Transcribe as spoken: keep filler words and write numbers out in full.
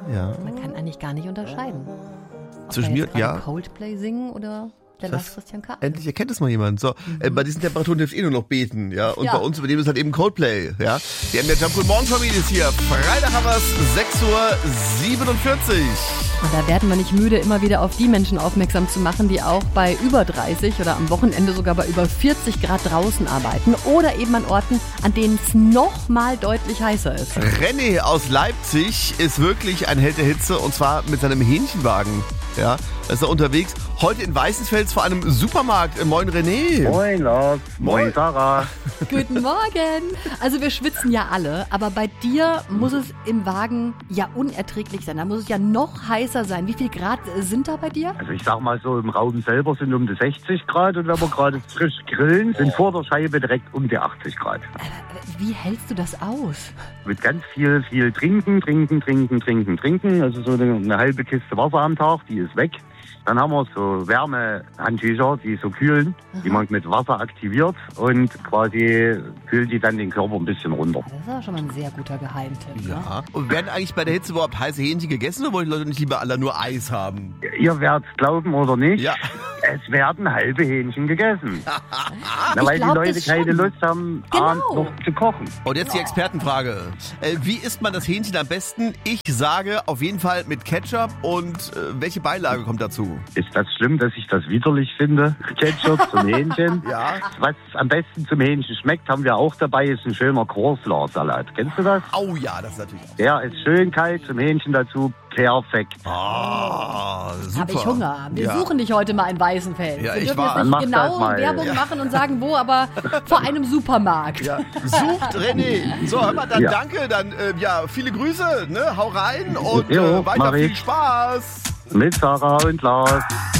ja. Man kann eigentlich gar nicht unterscheiden. Ob Zwischen wir mir, jetzt gerade ja. Coldplay singen oder der Lars Christian K. Endlich erkennt es mal jemand. So, mhm. äh, bei diesen Temperaturen hilft eh nur noch beten, ja. Und ja. bei uns übernehmen es halt eben Coldplay, ja. Die haben der Jump Good Morning Familie ist hier. Freitag haben wir es, sechs Uhr siebenundvierzig. Und da werden wir nicht müde, immer wieder auf die Menschen aufmerksam zu machen, die auch bei über dreißig oder am Wochenende sogar bei über vierzig Grad draußen arbeiten oder eben an Orten, an denen es noch mal deutlich heißer ist. René aus Leipzig ist wirklich ein Held der Hitze und zwar mit seinem Hähnchenwagen. Ja, da ist er unterwegs. Heute in Weißensfels vor einem Supermarkt. Moin René. Moin Lars. Moin, Moin Sarah. Guten Morgen. Also wir schwitzen ja alle, aber bei dir muss es im Wagen ja unerträglich sein. Da muss es ja noch heißer sein. Wie viel Grad sind da bei dir? Also ich sag mal so, im Raum selber sind um die sechzig Grad und wenn wir gerade frisch grillen, sind vor der Scheibe direkt um die achtzig Grad. Aber wie hältst du das aus? Mit ganz viel, viel trinken, trinken, trinken, trinken, trinken. Also so eine, eine halbe Kiste Wasser am Tag, die ist weg. Dann haben wir so Wärmehandtücher, die so kühlen, Aha. die man mit Wasser aktiviert und quasi kühlt die dann den Körper ein bisschen runter. Das ist aber schon mal ein sehr guter Geheimtipp. Ja. Ne? Und werden eigentlich bei der Hitze überhaupt heiße Hähnchen gegessen oder wollen die Leute nicht lieber alle nur Eis haben? Ihr werdet's glauben oder nicht, ja. es werden halbe Hähnchen gegessen. Na, weil glaub, die Leute keine Lust haben, genau. abends noch zu kochen. Und jetzt die Expertenfrage. Äh, wie isst man das Hähnchen am besten? Ich sage auf jeden Fall mit Ketchup. Und äh, welche Beilage kommt dazu? Ist das schlimm, dass ich das widerlich finde? Ketchup zum Hähnchen? Ja. Was am besten zum Hähnchen schmeckt, haben wir auch dabei, ist ein schöner Coleslaw-Salat. Kennst du das? Oh ja, das ist natürlich auch. Der ist schön kalt, zum Hähnchen dazu perfekt. Ah, super. Habe ich Hunger. Wir ja. suchen dich heute mal in Weißenfels. Ja, Wir ich dürfen war. jetzt nicht genau mal. Werbung ja. machen und sagen wo, aber vor einem Supermarkt. Ja. Sucht René. So, hör mal, dann ja. danke. Dann, äh, ja, viele Grüße. Ne? Hau rein und jo, äh, weiter mach viel ich. Spaß. Mit Sarah und Lars.